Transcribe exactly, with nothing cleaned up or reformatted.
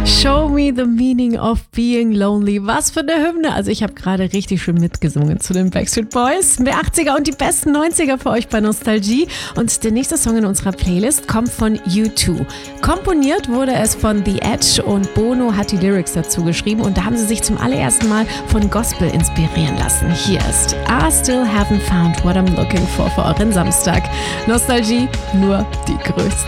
Show me the meaning of being lonely. Was für eine Hymne. Also ich habe gerade richtig schön mitgesungen zu den Backstreet Boys. Der achtziger und die besten neunziger für euch bei Nostalgie. Und der nächste Song in unserer Playlist kommt von U zwei. Komponiert wurde es von The Edge und Bono hat die Lyrics dazu geschrieben. Und da haben sie sich zum allerersten Mal von Gospel inspirieren lassen. Hier ist I Still Haven't Found What I'm Looking For für euren Samstag. Nostalgie, nur die größte.